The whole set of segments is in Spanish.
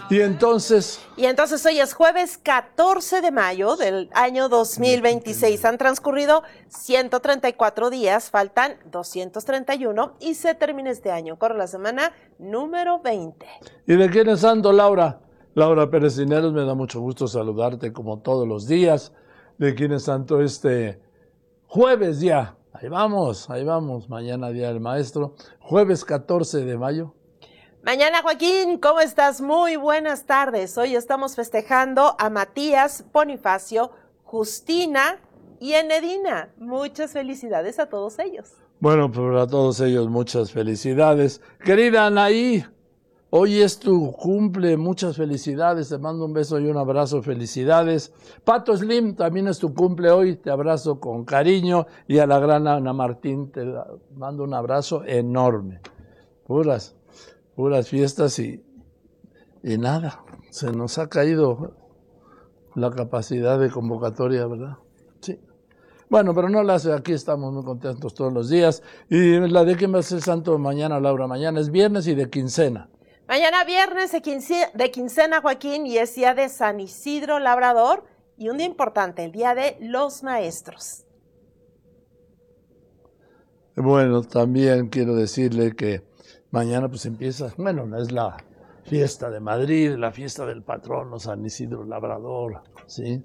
Y entonces hoy es jueves 14 de mayo del año 2026. Han transcurrido 134 días, faltan 231 y se termina este año. Corre la semana número 20. ¿Y de quién es santo, Laura? Laura Pérez Cineros, me da mucho gusto saludarte como todos los días. ¿De quién es santo este jueves ya? Ahí vamos, mañana Día del Maestro, jueves 14 de mayo. Mañana, Joaquín, ¿cómo estás? Muy buenas tardes. Hoy estamos festejando a Matías, Bonifacio, Justina y Enedina. Muchas felicidades a todos ellos. Bueno, pues a todos ellos muchas felicidades. Querida Anaí, hoy es tu cumple, muchas felicidades. Te mando un beso y un abrazo, felicidades. Pato Slim, también es tu cumple hoy, te abrazo con cariño. Y a la gran Ana Martín te mando un abrazo enorme. Puras fiestas y nada, se nos ha caído la capacidad de convocatoria, ¿verdad? Sí. Bueno, pero no la hace, aquí estamos muy contentos todos los días. ¿Y la de quién va a ser santo mañana, Laura? Mañana es viernes y de quincena. Mañana viernes de quincena, Joaquín, y es día de San Isidro Labrador y un día importante, el Día de los Maestros. Bueno, también quiero decirle que mañana pues empieza, bueno, no es la fiesta de Madrid, la fiesta del patrono San Isidro Labrador, ¿sí?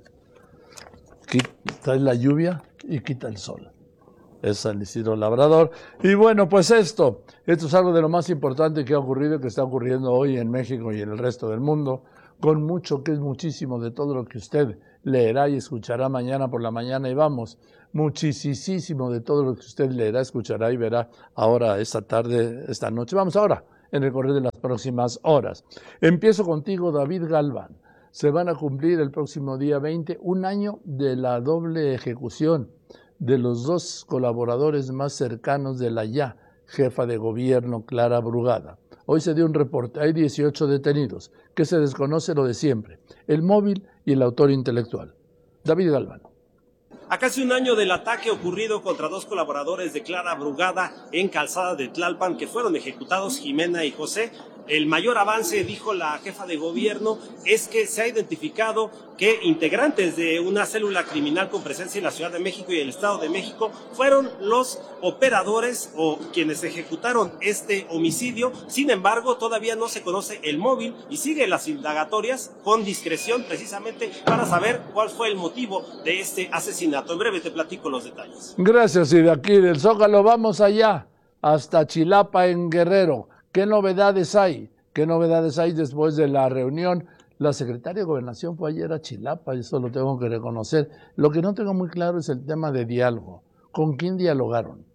Quita la lluvia y quita el sol. Es San Isidro Labrador. Y bueno, pues esto es algo de lo más importante que ha ocurrido, que está ocurriendo hoy en México y en el resto del mundo, con mucho, que es muchísimo de todo lo que usted leerá y escuchará mañana por la mañana. Y vamos, muchísimo de todo lo que usted leerá, escuchará y verá ahora, esta tarde, esta noche. Vamos ahora, en el correr de las próximas horas. Empiezo contigo, David Galván. Se van a cumplir el próximo día 20 un año de la doble ejecución de los dos colaboradores más cercanos de la ya jefa de gobierno, Clara Brugada. Hoy se dio un reporte, hay 18 detenidos, que se desconoce lo de siempre, el móvil y el autor intelectual. David Galván. A casi un año del ataque ocurrido contra dos colaboradores de Clara Brugada en Calzada de Tlalpan, que fueron ejecutados, Jimena y José, el mayor avance, dijo la jefa de gobierno, es que se ha identificado que integrantes de una célula criminal con presencia en la Ciudad de México y el Estado de México fueron los operadores o quienes ejecutaron este homicidio. Sin embargo, todavía no se conoce el móvil y sigue las indagatorias con discreción, precisamente para saber cuál fue el motivo de este asesinato. En breve te platico los detalles. Gracias, y de aquí del Zócalo vamos allá, hasta Chilapa en Guerrero. ¿Qué novedades hay? ¿Qué novedades hay después de la reunión? La secretaria de Gobernación fue ayer a Chilapa, eso lo tengo que reconocer. Lo que no tengo muy claro es el tema de diálogo. ¿Con quién dialogaron?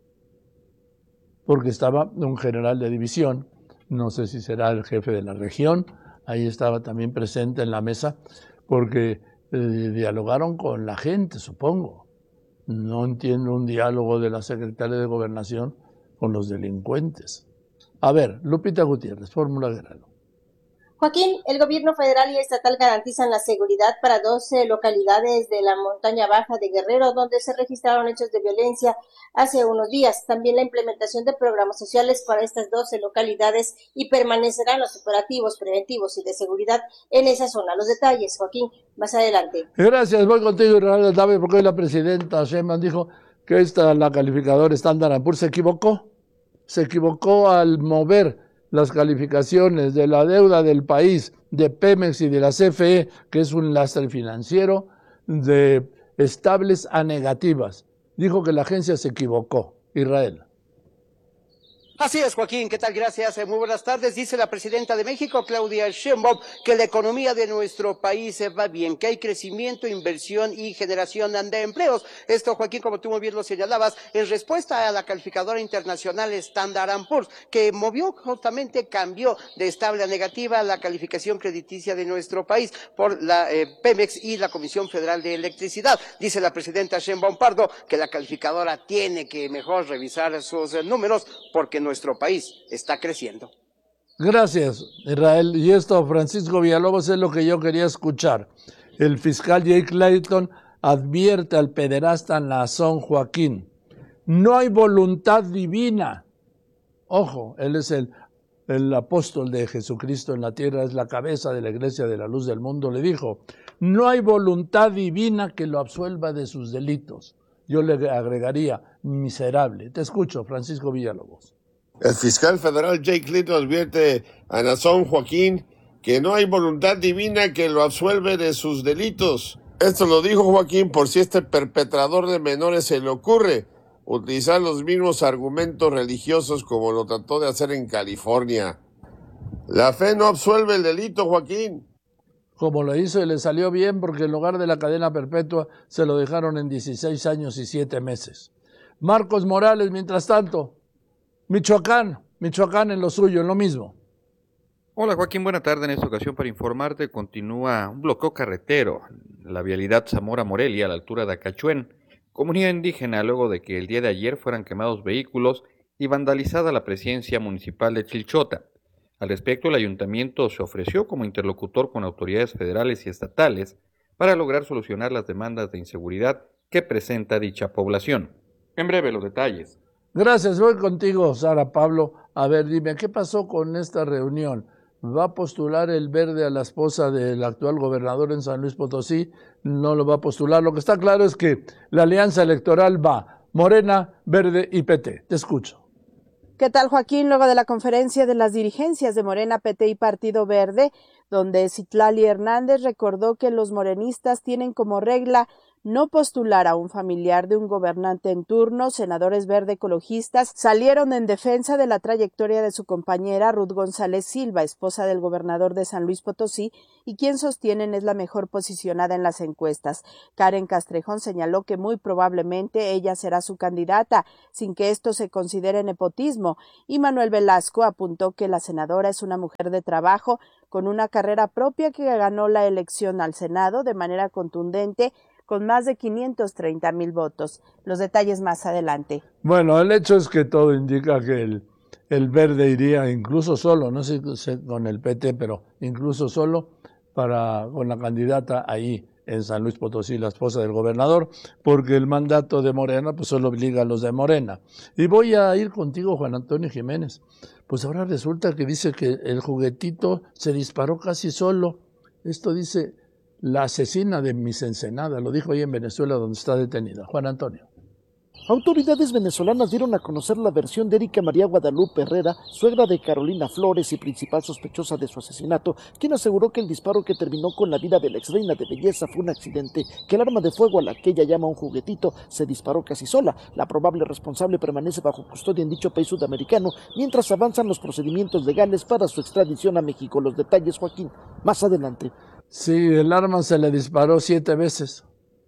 Porque estaba un general de división, no sé si será el jefe de la región, ahí estaba también presente en la mesa, porque dialogaron con la gente, supongo. No entiendo un diálogo de la secretaria de Gobernación con los delincuentes. A ver, Lupita Gutiérrez, Fórmula Guerrero. Joaquín, el gobierno federal y estatal garantizan la seguridad para 12 localidades de la montaña baja de Guerrero, donde se registraron hechos de violencia hace unos días. También la implementación de programas sociales para estas 12 localidades y permanecerán los operativos preventivos y de seguridad en esa zona. Los detalles, Joaquín, más adelante. Gracias, voy contigo, Israel David, porque hoy la presidenta Sheinbaum dijo que la calificadora Standard & Poor's se equivocó al mover las calificaciones de la deuda del país, de Pemex y de la CFE, que es un lastre financiero, de estables a negativas. Dijo que la agencia se equivocó. Israel. Así es, Joaquín, ¿qué tal? Gracias, muy buenas tardes. Dice la presidenta de México, Claudia Sheinbaum, que la economía de nuestro país va bien, que hay crecimiento, inversión y generación de empleos. Esto, Joaquín, como tú muy bien lo señalabas, en respuesta a la calificadora internacional Standard & Poor's, que cambió de estable a negativa la calificación crediticia de nuestro país por la Pemex y la Comisión Federal de Electricidad. Dice la presidenta Sheinbaum Pardo que la calificadora tiene que mejor revisar sus números porque nuestro país está creciendo. Gracias, Israel. Y esto, Francisco Villalobos, es lo que yo quería escuchar. El fiscal Jake Clayton advierte al pederasta Nazón Joaquín: no hay voluntad divina. Ojo, él es el el apóstol de Jesucristo en la tierra, es la cabeza de la iglesia de la luz del mundo, le dijo, no hay voluntad divina que lo absuelva de sus delitos. Yo le agregaría, miserable. Te escucho, Francisco Villalobos. El fiscal federal Jake Little advierte a Nason Joaquín que no hay voluntad divina que lo absuelve de sus delitos. Esto lo dijo Joaquín por si este perpetrador de menores se le ocurre utilizar los mismos argumentos religiosos como lo trató de hacer en California. La fe no absuelve el delito, Joaquín. Como lo hizo y le salió bien porque en lugar de la cadena perpetua se lo dejaron en 16 años y 7 meses. Marcos Morales, mientras tanto, Michoacán en lo suyo, en lo mismo. Hola Joaquín, buena tarde. En esta ocasión para informarte continúa un bloqueo carretero, la vialidad Zamora-Morelia a la altura de Acachuén, comunidad indígena, luego de que el día de ayer fueran quemados vehículos y vandalizada la presidencia municipal de Chilchota. Al respecto, el ayuntamiento se ofreció como interlocutor con autoridades federales y estatales para lograr solucionar las demandas de inseguridad que presenta dicha población. En breve, los detalles. Gracias, voy contigo, Sara Pablo. A ver, dime, ¿qué pasó con esta reunión? ¿Va a postular el Verde a la esposa del actual gobernador en San Luis Potosí? No lo va a postular. Lo que está claro es que la alianza electoral va Morena, Verde y PT. Te escucho. ¿Qué tal, Joaquín? Luego de la conferencia de las dirigencias de Morena, PT y Partido Verde, donde Citlali Hernández recordó que los morenistas tienen como regla no postular a un familiar de un gobernante en turno, senadores verde ecologistas salieron en defensa de la trayectoria de su compañera Ruth González Silva, esposa del gobernador de San Luis Potosí, y quien sostienen es la mejor posicionada en las encuestas. Karen Castrejón señaló que muy probablemente ella será su candidata, sin que esto se considere nepotismo, y Manuel Velasco apuntó que la senadora es una mujer de trabajo, con una carrera propia que ganó la elección al Senado de manera contundente, con más de 530,000 votos. Los detalles más adelante. Bueno, el hecho es que todo indica que el Verde iría incluso solo, no sé con el PT, pero incluso solo con la candidata ahí en San Luis Potosí, la esposa del gobernador, porque el mandato de Morena pues solo obliga a los de Morena. Y voy a ir contigo, Juan Antonio Jiménez. Pues ahora resulta que dice que el juguetito se disparó casi solo. Esto dice la asesina de Miss Ensenada, lo dijo ahí en Venezuela donde está detenida. Juan Antonio. Autoridades venezolanas dieron a conocer la versión de Erika María Guadalupe Herrera, suegra de Carolina Flores y principal sospechosa de su asesinato, quien aseguró que el disparo que terminó con la vida de la exreina de belleza fue un accidente, que el arma de fuego a la que ella llama un juguetito se disparó casi sola. La probable responsable permanece bajo custodia en dicho país sudamericano, mientras avanzan los procedimientos legales para su extradición a México. Los detalles, Joaquín, más adelante. Sí, el arma se le disparó 7 veces.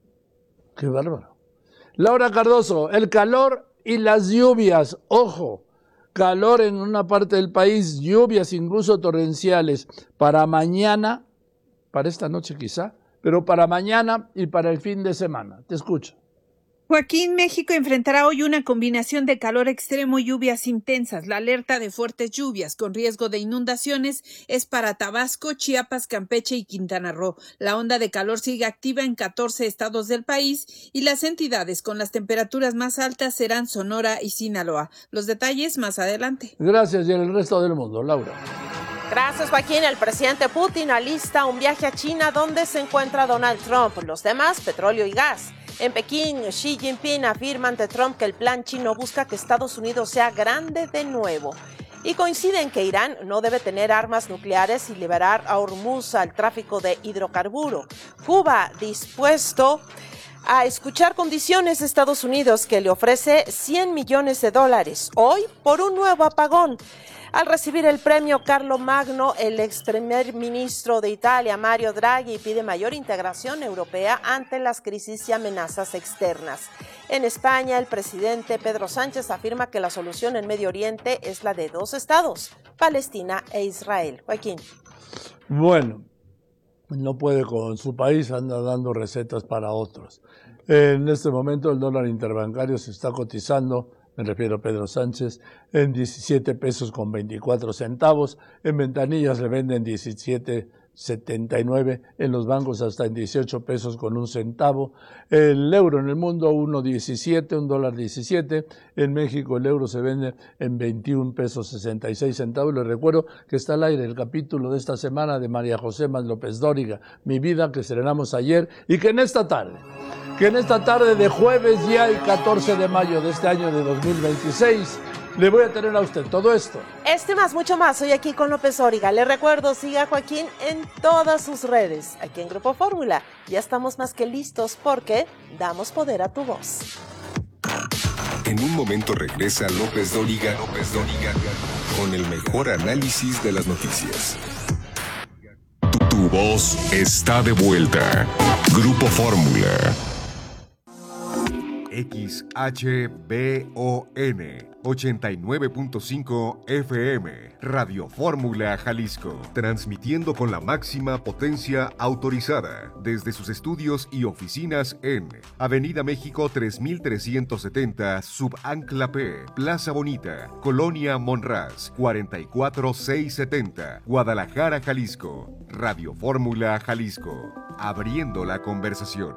Qué bárbaro. Laura Cardoso, el calor y las lluvias. Ojo, calor en una parte del país, lluvias incluso torrenciales. Para mañana, para esta noche quizá, pero para mañana y para el fin de semana. Te escucho. Joaquín, México enfrentará hoy una combinación de calor extremo y lluvias intensas. La alerta de fuertes lluvias con riesgo de inundaciones es para Tabasco, Chiapas, Campeche y Quintana Roo. La onda de calor sigue activa en 14 estados del país y las entidades con las temperaturas más altas serán Sonora y Sinaloa. Los detalles más adelante. Gracias, y en el resto del mundo, Laura. Gracias, Joaquín. El presidente Putin alista un viaje a China donde se encuentra Donald Trump. Los demás, petróleo y gas. En Pekín, Xi Jinping afirma ante Trump que el plan chino busca que Estados Unidos sea grande de nuevo. Y coincide en que Irán no debe tener armas nucleares y liberar a Hormuz al tráfico de hidrocarburo. Cuba dispuesto a escuchar condiciones de Estados Unidos que le ofrece $100 millones hoy por un nuevo apagón. Al recibir el premio Carlo Magno, el ex primer ministro de Italia, Mario Draghi, pide mayor integración europea ante las crisis y amenazas externas. En España, el presidente Pedro Sánchez afirma que la solución en Medio Oriente es la de 2 estados, Palestina e Israel. Joaquín. Bueno, no puede con su país, anda dando recetas para otros. En este momento el dólar interbancario se está cotizando, me refiero a Pedro Sánchez, en 17 pesos con 24 centavos. En ventanillas le venden 17 79, en los bancos hasta en 18 pesos con un centavo. El euro en el mundo 1.17, $1.17. En México el euro se vende en 21 pesos 66 centavos. Les recuerdo que está al aire el capítulo de esta semana de María José Más López Dóriga, Mi Vida, que estrenamos ayer, y que en esta tarde de jueves ya el 14 de mayo de este año de 2026, le voy a tener a usted todo esto. Este más, mucho más, hoy aquí con López Dóriga. Le recuerdo, siga a Joaquín en todas sus redes. Aquí en Grupo Fórmula ya estamos más que listos porque damos poder a tu voz. En un momento regresa López Dóriga con el mejor análisis de las noticias. Tu voz está de vuelta. Grupo Fórmula. XHBON 89.5 FM, Radio Fórmula Jalisco, transmitiendo con la máxima potencia autorizada desde sus estudios y oficinas en Avenida México 3370, Subancla P, Plaza Bonita, Colonia Monraz, 44670, Guadalajara, Jalisco. Radio Fórmula Jalisco, abriendo la conversación.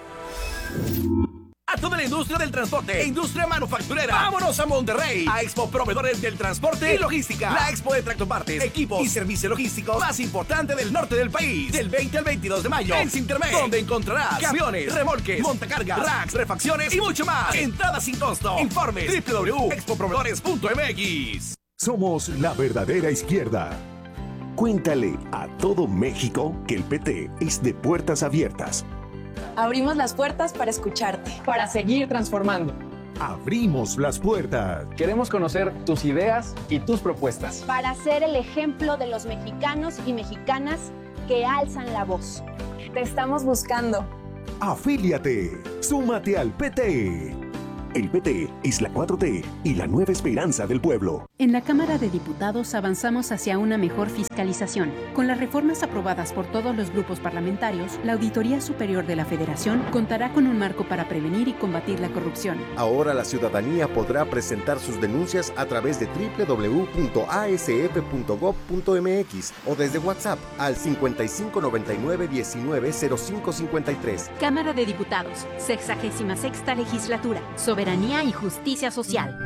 A toda la industria del transporte e industria manufacturera, vámonos a Monterrey, a Expo Proveedores del Transporte y Logística, la expo de tractopartes, equipos y servicios logísticos más importante del norte del país, del 20 al 22 de mayo, en Cintermex, donde encontrarás camiones, remolques, montacargas, racks, refacciones y mucho más. Entrada sin costo. Informes www.expoproveedores.mx. Somos la verdadera izquierda. Cuéntale a todo México que el PT es de puertas abiertas. Abrimos las puertas para escucharte, para seguir transformando. Abrimos las puertas. Queremos conocer tus ideas y tus propuestas. Para ser el ejemplo de los mexicanos y mexicanas que alzan la voz. Te estamos buscando. Afíliate. Súmate al PT. El PT es la 4T y la nueva esperanza del pueblo. En la Cámara de Diputados avanzamos hacia una mejor fiscalización. Con las reformas aprobadas por todos los grupos parlamentarios, la Auditoría Superior de la Federación contará con un marco para prevenir y combatir la corrupción. Ahora la ciudadanía podrá presentar sus denuncias a través de www.asf.gov.mx o desde WhatsApp al 5599190553. Cámara de Diputados, 66ª Legislatura. Soberanía y justicia social.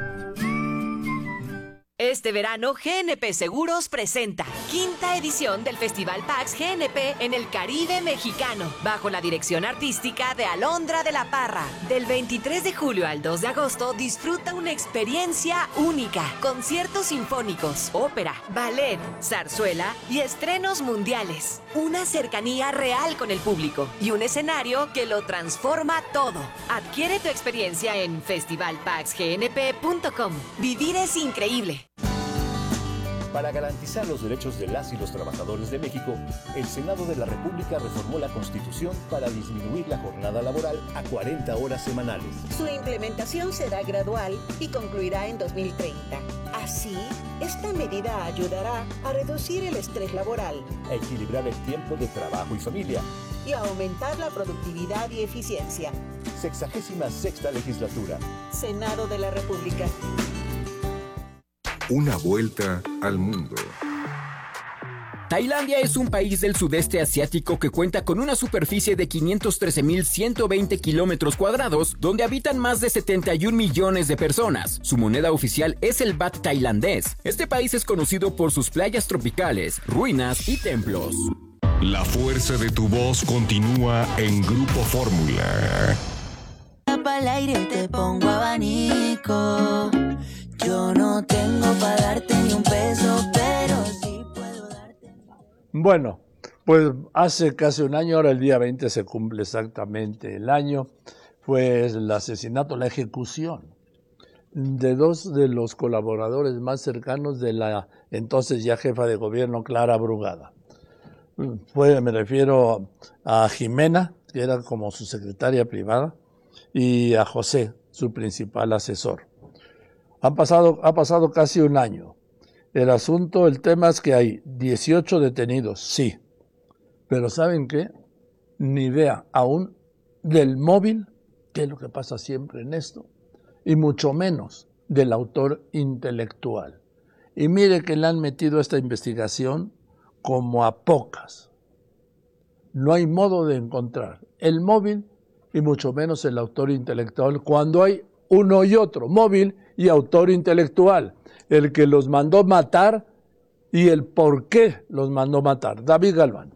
Este verano, GNP Seguros presenta quinta edición del Festival PAX GNP en el Caribe mexicano, bajo la dirección artística de Alondra de la Parra. Del 23 de julio al 2 de agosto, disfruta una experiencia única. Conciertos sinfónicos, ópera, ballet, zarzuela y estrenos mundiales. Una cercanía real con el público y un escenario que lo transforma todo. Adquiere tu experiencia en festivalpaxgnp.com. Vivir es increíble. Para garantizar los derechos de las y los trabajadores de México, el Senado de la República reformó la Constitución para disminuir la jornada laboral a 40 horas semanales. Su implementación será gradual y concluirá en 2030. Así, esta medida ayudará a reducir el estrés laboral, a equilibrar el tiempo de trabajo y familia y a aumentar la productividad y eficiencia. 66ª Legislatura. Senado de la República. Una vuelta al mundo. Tailandia es un país del sudeste asiático que cuenta con una superficie de 513.120 kilómetros cuadrados, donde habitan más de 71 millones de personas. Su moneda oficial es el baht tailandés. Este país es conocido por sus playas tropicales, ruinas y templos. La fuerza de tu voz continúa en Grupo Fórmula. Al aire te pongo abanico. Yo no tengo para darte ni un peso, pero sí puedo darte. Bueno, pues hace casi un año, ahora el día 20 se cumple exactamente el año, fue el asesinato, la ejecución de dos de los colaboradores más cercanos de la entonces ya jefa de gobierno, Clara Brugada. Me refiero a Jimena, que era como su secretaria privada, y a José, su principal asesor. Ha pasado casi un año. El tema es que hay 18 detenidos, sí. Pero ¿saben qué? Ni idea aún del móvil, que es lo que pasa siempre en esto, y mucho menos del autor intelectual. Y mire que le han metido a esta investigación como a pocas. no hay modo de encontrar el móvil y mucho menos el autor intelectual cuando hay uno y otro, móvil y autor intelectual, el que los mandó matar y el por qué los mandó matar. David Galván.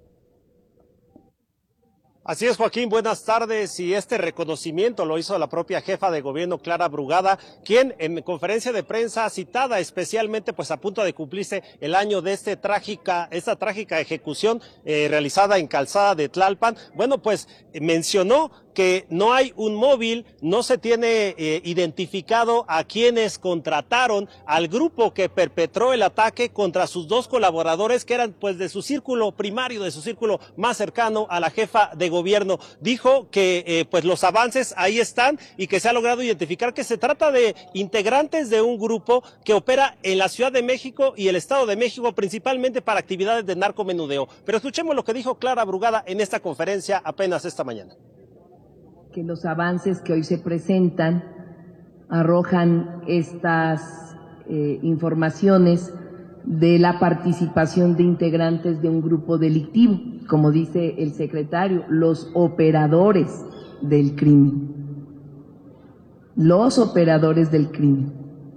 Así es, Joaquín, buenas tardes. Y este reconocimiento lo hizo la propia jefa de gobierno, Clara Brugada, quien en conferencia de prensa citada especialmente pues a punto de cumplirse el año de esta trágica ejecución realizada en Calzada de Tlalpan, bueno, pues mencionó que no hay un móvil, no se tiene identificado a quienes contrataron al grupo que perpetró el ataque contra sus dos colaboradores que eran pues de su círculo primario, de su círculo más cercano a la jefa de gobierno. Dijo que pues los avances ahí están y que se ha logrado identificar que se trata de integrantes de un grupo que opera en la Ciudad de México y el Estado de México principalmente para actividades de narcomenudeo. Pero escuchemos lo que dijo Clara Brugada en esta conferencia apenas esta mañana. Que los avances que hoy se presentan arrojan estas informaciones de la participación de integrantes de un grupo delictivo, como dice el secretario, los operadores del crimen. Los operadores del crimen.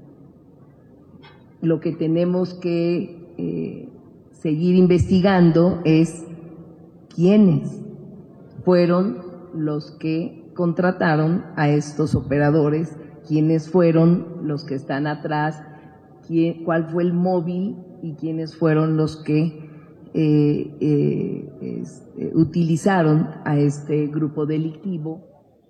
Lo que tenemos que seguir investigando es quiénes fueron los que contrataron a estos operadores, quiénes fueron los que están atrás, cuál fue el móvil y quiénes fueron los que utilizaron a este grupo delictivo.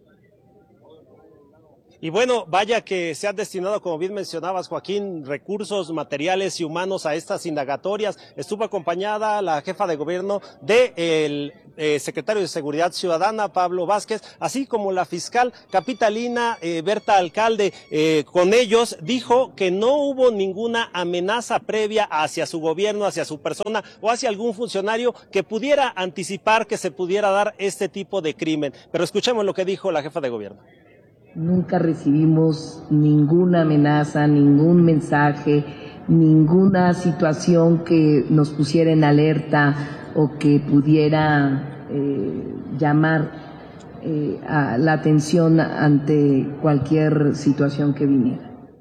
Y bueno, vaya que se han destinado, como bien mencionabas, Joaquín, recursos materiales y humanos a estas indagatorias. Estuvo acompañada la jefa de gobierno del secretario de Seguridad Ciudadana, Pablo Vázquez, así como la fiscal capitalina, Berta Alcalde. Con ellos dijo que no hubo ninguna amenaza previa hacia su gobierno, hacia su persona o hacia algún funcionario que pudiera anticipar que se pudiera dar este tipo de crimen. Pero escuchemos lo que dijo la jefa de gobierno. Nunca recibimos ninguna amenaza, ningún mensaje, ninguna situación que nos pusiera en alerta o que pudiera llamar a la atención ante cualquier situación que viniera.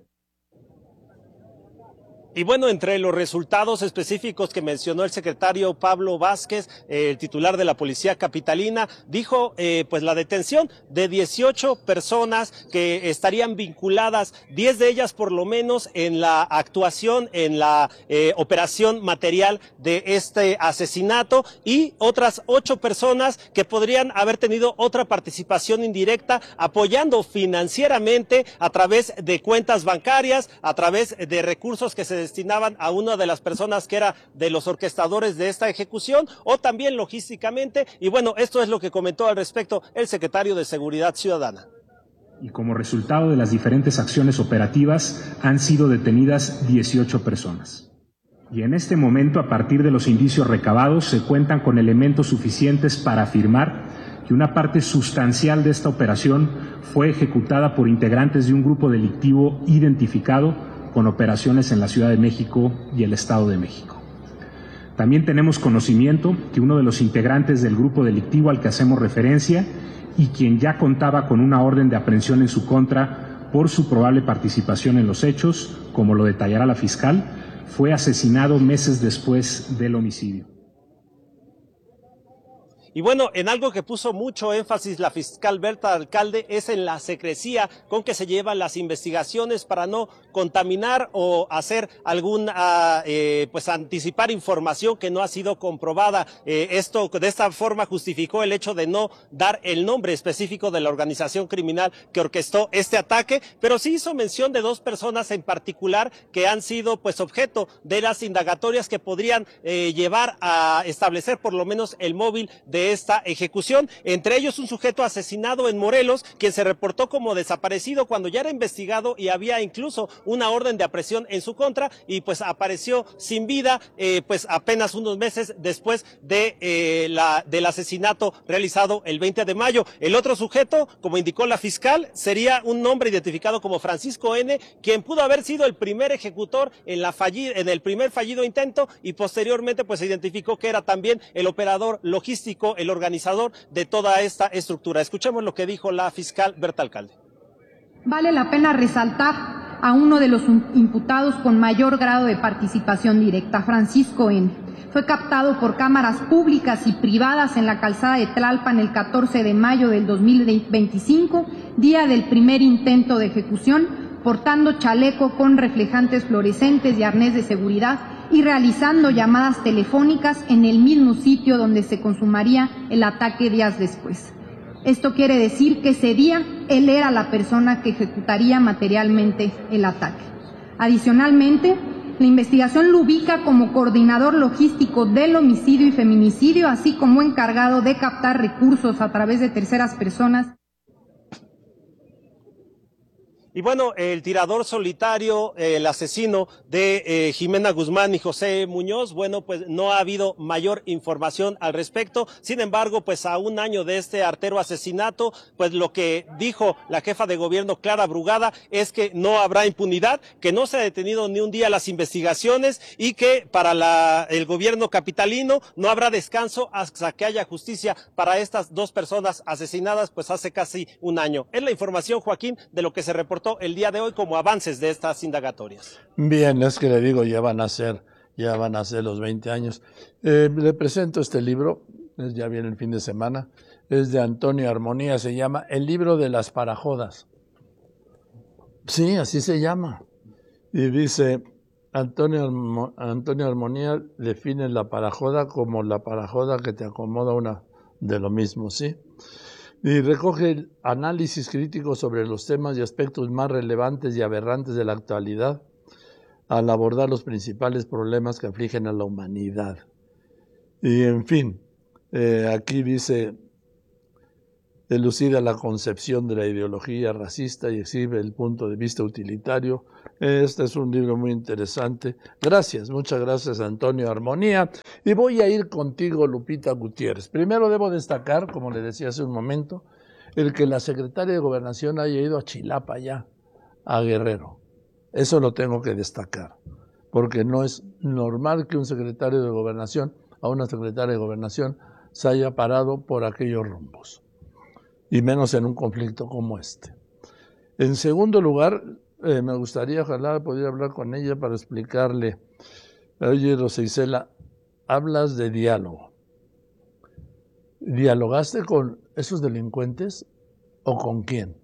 Y bueno, entre los resultados específicos que mencionó el secretario Pablo Vázquez, el titular de la Policía Capitalina, dijo pues la detención de 18 personas que estarían vinculadas, 10 de ellas por lo menos en la actuación, en la operación material de este asesinato, y otras 8 personas que podrían haber tenido otra participación indirecta apoyando financieramente a través de cuentas bancarias, a través de recursos que se destinaban a una de las personas que era de los orquestadores de esta ejecución, o también logísticamente. Y bueno, esto es lo que comentó al respecto el secretario de Seguridad Ciudadana. Y como resultado de las diferentes acciones operativas han sido detenidas 18 personas. Y en este momento, a partir de los indicios recabados, se cuentan con elementos suficientes para afirmar que una parte sustancial de esta operación fue ejecutada por integrantes de un grupo delictivo identificado con operaciones en la Ciudad de México y el Estado de México. También tenemos conocimiento que uno de los integrantes del grupo delictivo al que hacemos referencia y quien ya contaba con una orden de aprehensión en su contra por su probable participación en los hechos, como lo detallará la fiscal, fue asesinado meses después del homicidio. Y bueno, en algo que puso mucho énfasis la fiscal Berta Alcalde es en la secrecía con que se llevan las investigaciones para no contaminar o hacer pues anticipar información que no ha sido comprobada. Esto de esta forma justificó el hecho de no dar el nombre específico de la organización criminal que orquestó este ataque, pero sí hizo mención de 2 personas en particular que han sido pues objeto de las indagatorias que podrían llevar a establecer por lo menos el móvil de de esta ejecución, entre ellos un sujeto asesinado en Morelos, quien se reportó como desaparecido cuando ya era investigado y había incluso una orden de aprehensión en su contra, y pues apareció sin vida pues apenas unos meses después del asesinato realizado el 20 de mayo. El otro sujeto, como indicó la fiscal, sería un hombre identificado como Francisco N., quien pudo haber sido el primer ejecutor en el primer fallido intento, y posteriormente pues se identificó que era también el operador logístico, el organizador de toda esta estructura. Escuchemos lo que dijo la fiscal Berta Alcalde. Vale la pena resaltar a uno de los imputados con mayor grado de participación directa, Francisco N. Fue captado por cámaras públicas y privadas en la calzada de Tlalpan el 14 de mayo del 2025, día del primer intento de ejecución, portando chaleco con reflejantes fluorescentes y arnés de seguridad y realizando llamadas telefónicas en el mismo sitio donde se consumaría el ataque días después. Esto quiere decir que ese día él era la persona que ejecutaría materialmente el ataque. Adicionalmente, la investigación lo ubica como coordinador logístico del homicidio y feminicidio, así como encargado de captar recursos a través de terceras personas. Y bueno, el tirador solitario, el asesino de Jimena Guzmán y José Muñoz, bueno, pues no ha habido mayor información al respecto. Sin embargo, pues a un año de este artero asesinato, pues lo que dijo la jefa de gobierno Clara Brugada es que no habrá impunidad, que no se ha detenido ni un día las investigaciones y que para el gobierno capitalino no habrá descanso hasta que haya justicia para estas dos personas asesinadas pues hace casi un año. Es la información, Joaquín, de lo que se reportó el día de hoy como avances de estas indagatorias. Bien, es que le digo, ya van a ser los 20 años. Le presento este libro, ya viene el fin de semana, es de Antonio Armonía, se llama El libro de las parajodas. Sí, así se llama. Y dice, Antonio Armonía define la parajoda como la parajoda que te acomoda una de lo mismo, ¿sí? Y recoge análisis críticos sobre los temas y aspectos más relevantes y aberrantes de la actualidad al abordar los principales problemas que afligen a la humanidad. Y en fin, aquí dice, elucida la concepción de la ideología racista y exhibe el punto de vista utilitario. Este es un libro muy interesante. Gracias, muchas gracias, Antonio Armonía. Y voy a ir contigo, Lupita Gutiérrez. Primero debo destacar, como le decía hace un momento, el que la secretaria de Gobernación haya ido a Chilapa ya, a Guerrero. Eso lo tengo que destacar, porque no es normal que un secretario de Gobernación, a una secretaria de Gobernación, se haya parado por aquellos rumbos, y menos en un conflicto como este. En segundo lugar, me gustaría, ojalá pudiera hablar con ella para explicarle, oye, Rosa Isela, hablas de diálogo. ¿Dialogaste con esos delincuentes o con quién?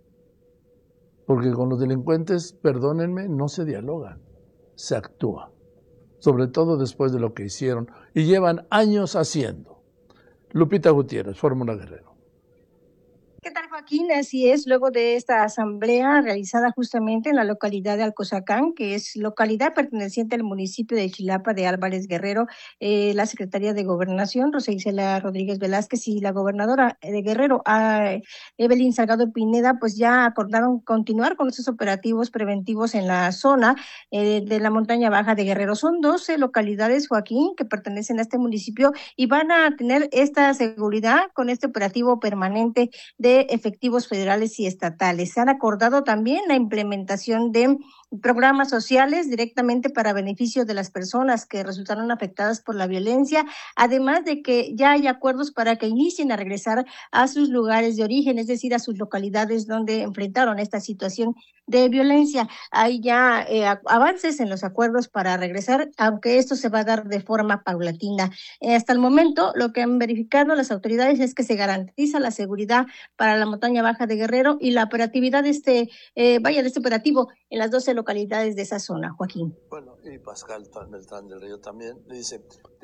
Porque con los delincuentes, perdónenme, no se dialoga, se actúa. Sobre todo después de lo que hicieron y llevan años haciendo. Lupita Gutiérrez, Fórmula Guerrero. ¿Qué tal, Joaquín? Así es, luego de esta asamblea realizada justamente en la localidad de Alcozacán, que es localidad perteneciente al municipio de Chilapa de Álvarez Guerrero, la Secretaría de Gobernación, Rosa Isela Rodríguez Velázquez, y la gobernadora de Guerrero, Evelyn Salgado Pineda, pues ya acordaron continuar con estos operativos preventivos en la zona de la montaña baja de Guerrero. Son 12 localidades, Joaquín, que pertenecen a este municipio y van a tener esta seguridad con este operativo permanente de efectivos federales y estatales. Se han acordado también la implementación de programas sociales directamente para beneficio de las personas que resultaron afectadas por la violencia, además de que ya hay acuerdos para que inicien a regresar a sus lugares de origen, es decir, a sus localidades donde enfrentaron esta situación de violencia. Hay ya avances en los acuerdos para regresar, aunque esto se va a dar de forma paulatina. Hasta el momento, lo que han verificado las autoridades es que se garantiza la seguridad para la montaña baja de Guerrero y la operatividad de este operativo en las 12 localidades de esa zona, Joaquín. Bueno, y Pascal Beltrán del Río también le dice, el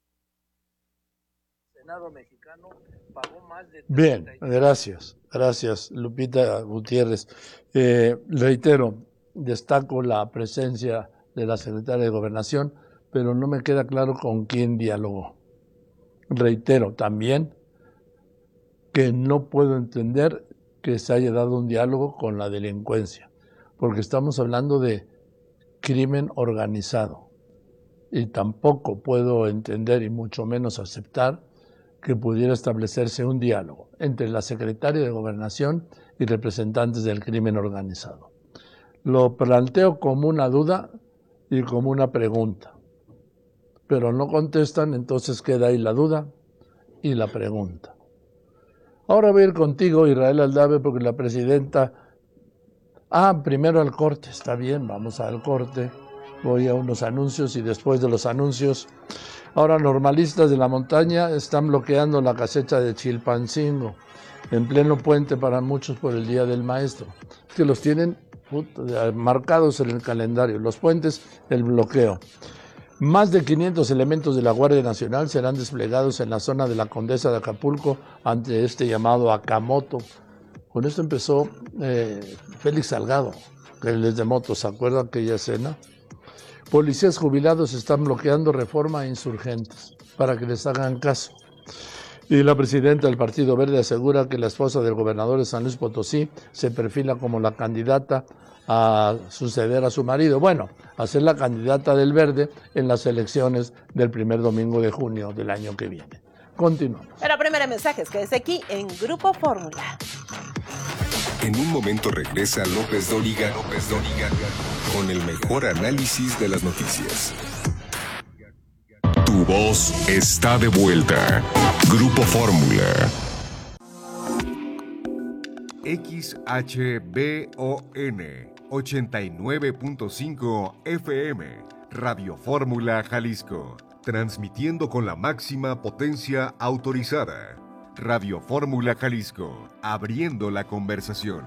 Senado mexicano pagó más de... Bien, gracias Lupita Gutiérrez. Reitero, destaco la presencia de la secretaria de Gobernación, pero no me queda claro con quién dialogó. Reitero también que no puedo entender que se haya dado un diálogo con la delincuencia, porque estamos hablando de crimen organizado. Y tampoco puedo entender, y mucho menos aceptar, que pudiera establecerse un diálogo entre la secretaria de Gobernación y representantes del crimen organizado. Lo planteo como una duda y como una pregunta, pero no contestan, entonces queda ahí la duda y la pregunta. Ahora voy a ir contigo, Israel Aldave, porque la presidenta... primero al corte, está bien, vamos al corte. Voy a unos anuncios y después de los anuncios... Ahora normalistas de la montaña están bloqueando la cosecha de Chilpancingo, en pleno puente para muchos por el Día del Maestro, que los tienen marcados en el calendario. Los puentes, el bloqueo. Más de 500 elementos de la Guardia Nacional serán desplegados en la zona de la Condesa de Acapulco ante este llamado Akamoto. Con esto empezó Félix Salgado, que él es de motos, ¿se acuerdan aquella escena? Policías jubilados están bloqueando Reforma e Insurgentes para que les hagan caso. Y la presidenta del Partido Verde asegura que la esposa del gobernador de San Luis Potosí se perfila como la candidata a suceder a su marido. Bueno, a ser la candidata del Verde en las elecciones del primer domingo de junio del año que viene. Continuamos. Pero primero mensajes, quédese aquí en Grupo Fórmula. En un momento regresa López Dóriga con el mejor análisis de las noticias. Tu voz está de vuelta. Grupo Fórmula. XHBON 89.5 FM. Radio Fórmula Jalisco. Transmitiendo con la máxima potencia autorizada. Radio Fórmula Jalisco, abriendo la conversación.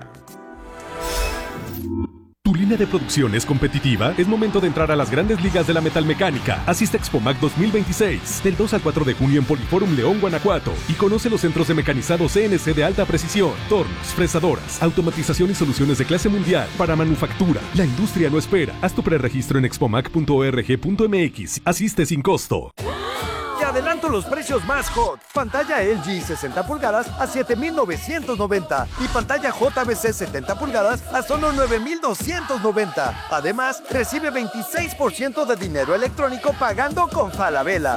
¿Tu línea de producción es competitiva? Es momento de entrar a las grandes ligas de la metalmecánica. Asiste a Expomac 2026, del 2 al 4 de junio en Poliforum León, Guanajuato. Y conoce los centros de mecanizado CNC de alta precisión, tornos, fresadoras, automatización y soluciones de clase mundial para manufactura. La industria no espera. Haz tu preregistro en expomac.org.mx. Asiste sin costo. Te adelanto los precios más hot. Pantalla LG 60 pulgadas a 7,990 y pantalla JBC 70 pulgadas a solo 9,290. Además, recibe 26% de dinero electrónico pagando con Falabella.